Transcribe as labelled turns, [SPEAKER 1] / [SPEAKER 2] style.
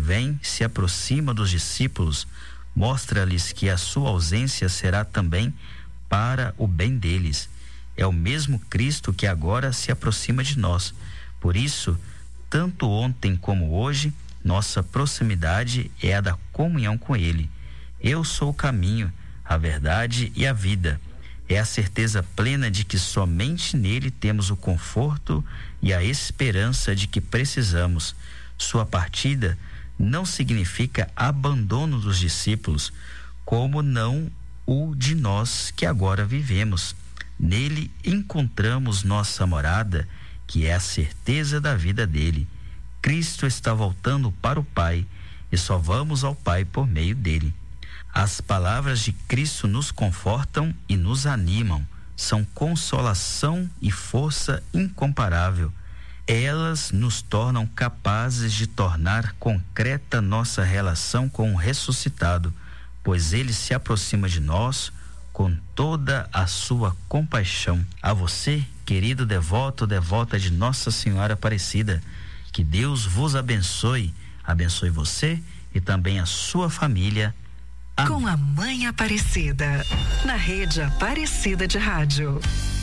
[SPEAKER 1] vem, se aproxima dos discípulos, mostra-lhes que a sua ausência será também para o bem deles. É o mesmo Cristo que agora se aproxima de nós. Por isso, tanto ontem como hoje, nossa proximidade é a da comunhão com Ele. Eu sou o caminho, a verdade e a vida. É a certeza plena de que somente nele temos o conforto e a esperança de que precisamos. Sua partida não significa abandono dos discípulos, como não o de nós que agora vivemos. Nele encontramos nossa morada, que é a certeza da vida dele. Cristo está voltando para o Pai e só vamos ao Pai por meio dele. As palavras de Cristo nos confortam e nos animam, são consolação e força incomparável. Elas nos tornam capazes de tornar concreta nossa relação com o ressuscitado, pois ele se aproxima de nós com toda a sua compaixão. A você, querido devoto, devota de Nossa Senhora Aparecida, que Deus vos abençoe você e também a sua família.
[SPEAKER 2] Com a Mãe Aparecida, na Rede Aparecida de Rádio.